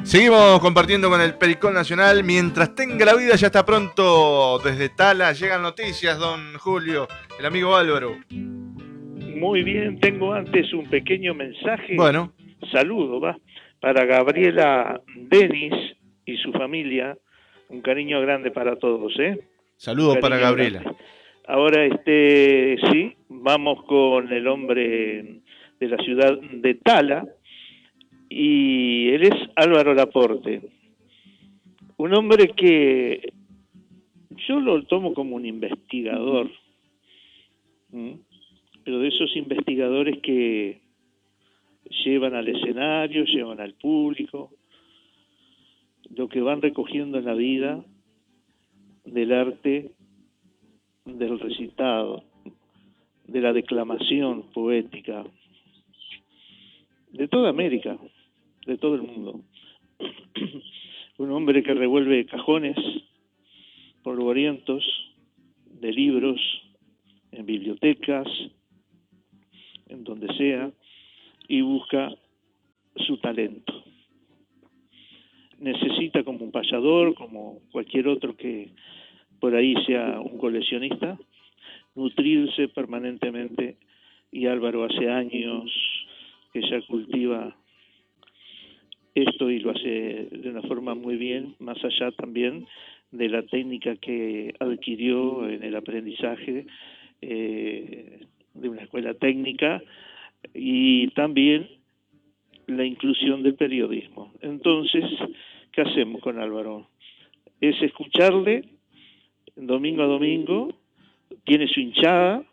Seguimos compartiendo con el Pericón Nacional. Mientras tenga la vida, ya está pronto. Desde Tala llegan noticias, don Julio, el amigo Álvaro. Muy bien, tengo antes un pequeño mensaje. Bueno. Saludo, va, para Gabriela Denis y su familia. Un cariño grande para todos, ¿eh? Saludos para Gabriela. Grande. Ahora, sí, vamos con el hombre de la ciudad de Tala, y él es Álvaro Laporte. Un hombre que yo lo tomo como un investigador, pero de esos investigadores que llevan al escenario, llevan al público, lo que van recogiendo en la vida del arte, del recitado, de la declamación poética, de toda América, de todo el mundo. Un hombre que revuelve cajones polvorientos de libros, en bibliotecas, en donde sea, y busca su talento. Necesita, como un payador, como cualquier otro que por ahí sea un coleccionista, nutrirse permanentemente, y Álvaro hace años que ya cultiva esto y lo hace de una forma muy bien, más allá también de la técnica que adquirió en el aprendizaje de una escuela técnica, y también la inclusión del periodismo. Entonces, ¿qué hacemos con Álvaro? Es escucharle domingo a domingo. Tiene su hinchada,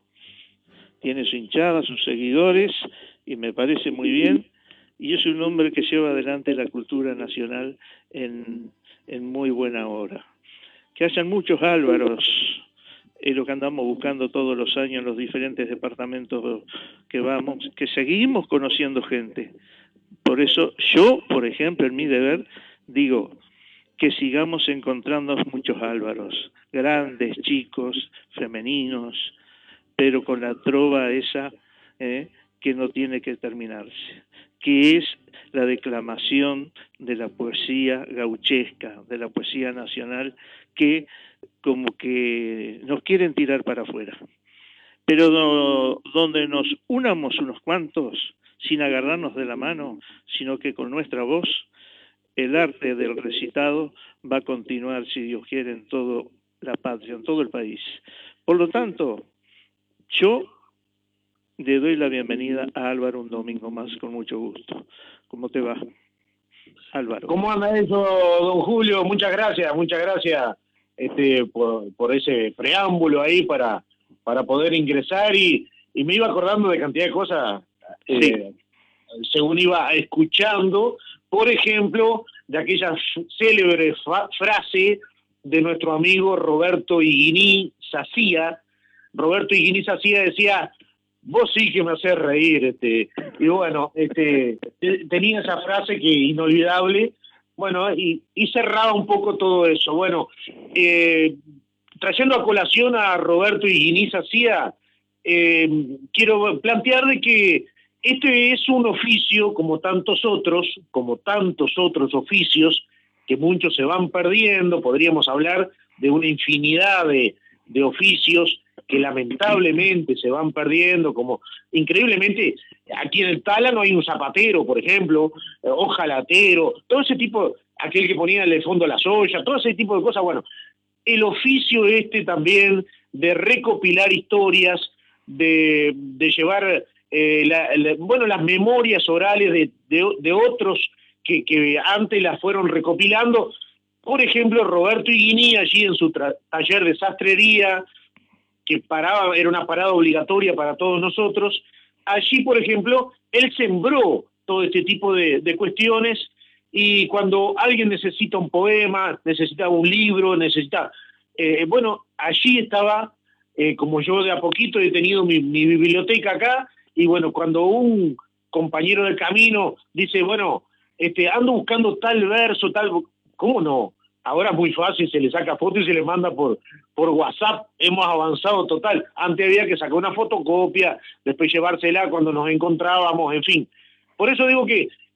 sus seguidores, y me parece muy bien, y es un hombre que lleva adelante la cultura nacional en muy buena hora. Que hayan muchos Álvaros, es lo que andamos buscando todos los años en los diferentes departamentos que vamos, que seguimos conociendo gente. Por eso yo, por ejemplo, en mi deber, digo que sigamos encontrando muchos Álvaros, grandes, chicos, femeninos, pero con la trova esa que no tiene que terminarse, que es la declamación de la poesía gauchesca, de la poesía nacional, que como que nos quieren tirar para afuera. Pero donde nos unamos unos cuantos, sin agarrarnos de la mano, sino que con nuestra voz, el arte del recitado va a continuar, si Dios quiere, en toda la patria, en todo el país. Por lo tanto, yo le doy la bienvenida a Álvaro un domingo más, con mucho gusto. ¿Cómo te va, Álvaro? ¿Cómo anda eso, don Julio? Muchas gracias por ese preámbulo ahí para poder ingresar, y me iba acordando de cantidad de cosas según iba escuchando, por ejemplo, de aquella célebre frase de nuestro amigo Roberto Higuiní Sacía. Roberto Higuiní Sacía decía: vos sí que me haces reír, y bueno, tenía esa frase que inolvidable, bueno, y cerraba un poco todo eso. Bueno, trayendo a colación a Roberto Higuiní Sacía, quiero plantear de que este es un oficio como tantos otros oficios, que muchos se van perdiendo. Podríamos hablar de una infinidad de oficios que lamentablemente se van perdiendo, como increíblemente aquí en el Tala no hay un zapatero, por ejemplo, ojalatero, todo ese tipo, aquel que ponía en el fondo la soya, todo ese tipo de cosas. Bueno, el oficio también de recopilar historias, de llevar las memorias orales de otros que antes las fueron recopilando. Por ejemplo, Roberto Higuiní, allí en su taller de sastrería, que era una parada obligatoria para todos nosotros. Allí, por ejemplo, él sembró todo este tipo de cuestiones, y cuando alguien necesita un poema, necesita un libro, allí estaba, como yo de a poquito he tenido mi biblioteca acá, y bueno, cuando un compañero del camino dice, bueno, ando buscando tal verso, ¿cómo no? Ahora es muy fácil, se le saca foto y se le manda por WhatsApp. Hemos avanzado total. Antes había que sacar una fotocopia, después llevársela cuando nos encontrábamos, en fin. Por eso digo que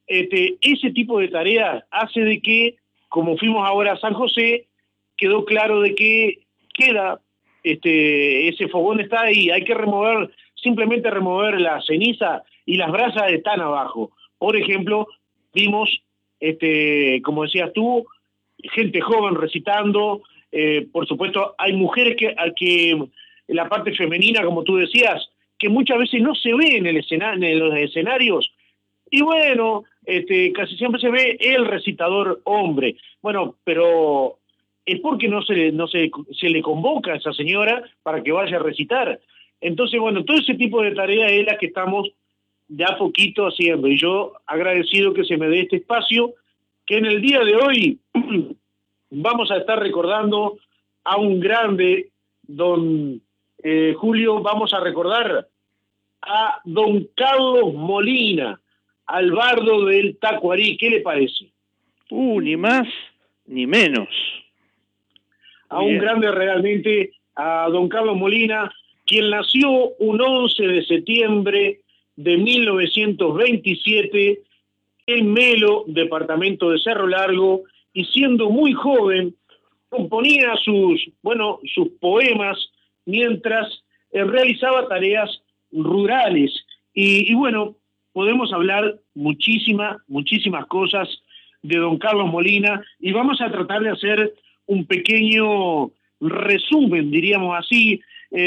ese tipo de tareas hace de que, como fuimos ahora a San José, quedó claro de que queda, ese fogón está ahí, hay que remover, simplemente remover la ceniza y las brasas están abajo. Por ejemplo, vimos, como decías tú, gente joven recitando, por supuesto hay mujeres que en la parte femenina, como tú decías, que muchas veces no se ve en los escenarios, y bueno, casi siempre se ve el recitador hombre. Bueno, pero es porque se le convoca a esa señora para que vaya a recitar. Entonces, bueno, todo ese tipo de tareas es la que estamos de a poquito haciendo, y yo agradecido que se me dé este espacio, que en el día de hoy vamos a estar recordando a un grande, don Julio. Vamos a recordar a don Carlos Molina, al bardo del Tacuarí. ¿Qué le parece? Ni más ni menos. A un grande realmente, a don Carlos Molina, quien nació un 11 de septiembre de 1927 en Melo, departamento de Cerro Largo, y siendo muy joven componía sus poemas mientras realizaba tareas rurales. Y bueno, podemos hablar muchísimas cosas de don Carlos Molina, y vamos a tratar de hacer un pequeño resumen, diríamos así.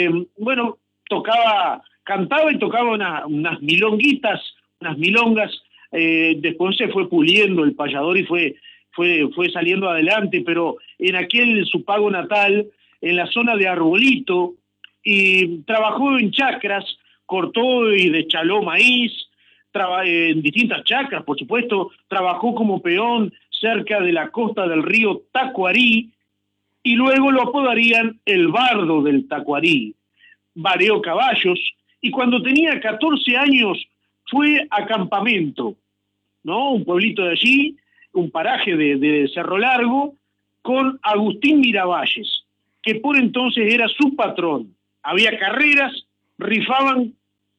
Cantaba y tocaba unas milonguitas, unas milongas. Después se fue puliendo el payador y fue saliendo adelante, pero en su pago natal, en la zona de Arbolito, y trabajó en chacras, cortó y deschaló maíz, en distintas chacras, por supuesto, trabajó como peón cerca de la costa del río Tacuarí, y luego lo apodarían el bardo del Tacuarí. Vareó caballos, y cuando tenía 14 años fue a Campamento, ¿no? Un pueblito de allí, un paraje de Cerro Largo, con Agustín Miravalles, que por entonces era su patrón. Había carreras, rifaban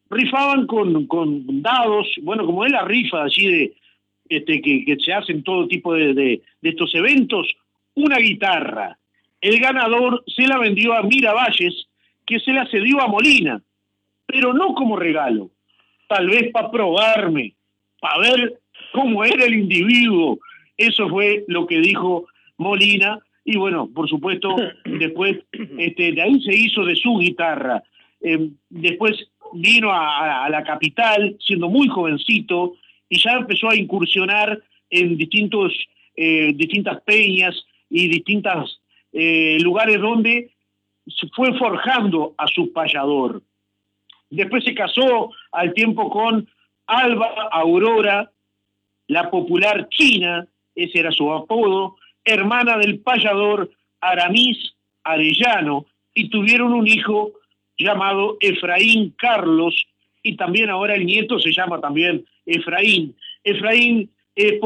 con dados, bueno, como es la rifa allí que se hacen todo tipo de estos eventos, una guitarra. El ganador se la vendió a Miravalles, que se la cedió a Molina, pero no como regalo, tal vez para probarme, para ver cómo era el individuo. Eso fue lo que dijo Molina, y bueno, por supuesto, después de ahí se hizo de su guitarra. Después vino a la capital, siendo muy jovencito, y ya empezó a incursionar en distintas peñas y distintos lugares donde se fue forjando a su payador. Después se casó al tiempo con Alba Aurora, la popular China, ese era su apodo, hermana del payador Aramis Arellano, y tuvieron un hijo llamado Efraín Carlos, y también ahora el nieto se llama también Efraín. Efraín el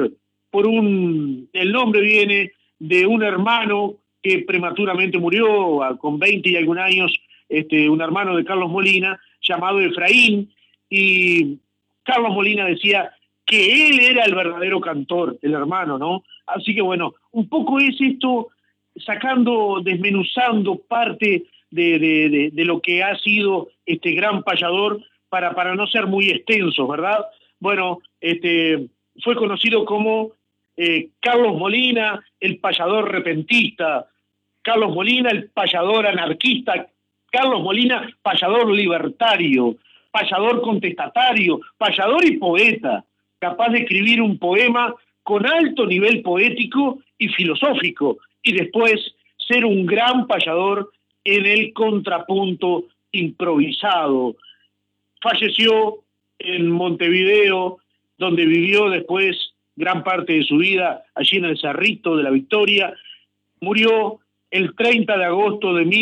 nombre viene de un hermano que prematuramente murió con 20 y algún años, un hermano de Carlos Molina, llamado Efraín, y Carlos Molina decía que él era el verdadero cantor, el hermano, ¿no? Así que bueno, un poco es esto, desmenuzando parte de lo que ha sido este gran payador, para no ser muy extensos, ¿verdad? Bueno, fue conocido como Carlos Molina, el payador repentista, Carlos Molina, el payador anarquista, Carlos Molina, payador libertario, payador contestatario, payador y poeta, capaz de escribir un poema con alto nivel poético y filosófico, y después ser un gran payador en el contrapunto improvisado. Falleció en Montevideo, donde vivió después gran parte de su vida, allí en el Cerrito de la Victoria. Murió el 30 de agosto de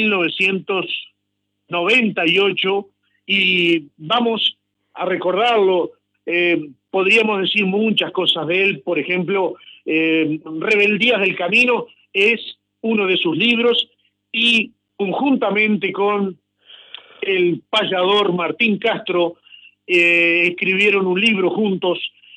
1998, y vamos a recordarlo. Podríamos decir muchas cosas de él, por ejemplo, Rebeldías del Camino es uno de sus libros, y conjuntamente con el payador Martín Castro escribieron un libro juntos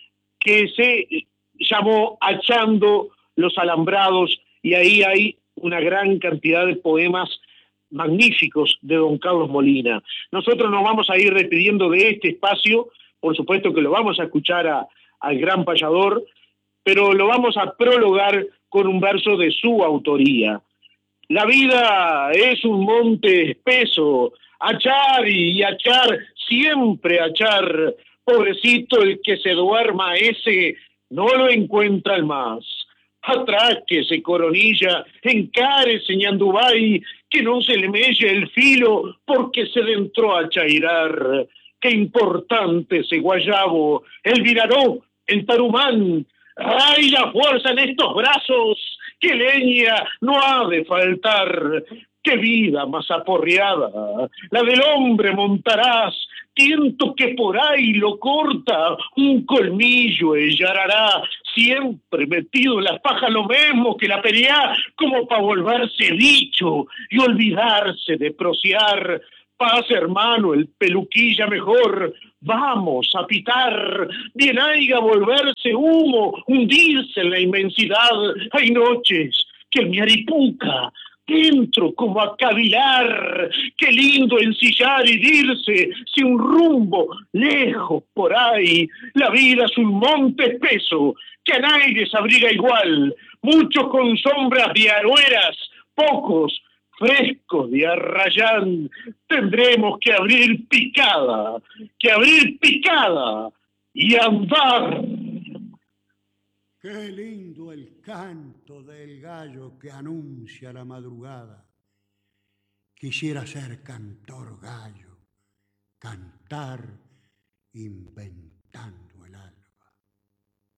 que se llamó Achando los Alambrados, y ahí hay una gran cantidad de poemas magníficos de don Carlos Molina. Nosotros nos vamos a ir despidiendo de este espacio, por supuesto que lo vamos a escuchar al gran payador, pero lo vamos a prologar con un verso de su autoría. La vida es un monte espeso, achar y achar, siempre achar. Pobrecito el que se duerma, ese no lo encuentra el más. Atráquese, coronilla, encárese, ñandubay, que no se le melle el filo porque se entró a chairar. Qué importante ese guayabo, el viraró, el tarumán. ¡Ay, la fuerza en estos brazos! ¡Qué leña no ha de faltar! ¡Qué vida más aporreada! La del hombre montarás, tiento que por ahí lo corta, un colmillo ellarará, siempre metido en la paja lo mismo que la pelea, como para volverse bicho y olvidarse de prociar. Paz, hermano, el peluquilla mejor, vamos a pitar, bien haiga volverse humo, hundirse en la inmensidad. Hay noches que me aripuca, dentro como a cavilar, qué lindo ensillar y irse sin un rumbo, lejos por ahí. La vida es un monte espeso, que a nadie se abriga igual, muchos con sombras de arueras, pocos frescos de arrayán. Tendremos que abrir picada y andar. Qué lindo el canto del gallo que anuncia la madrugada. Quisiera ser cantor gallo, cantar inventando.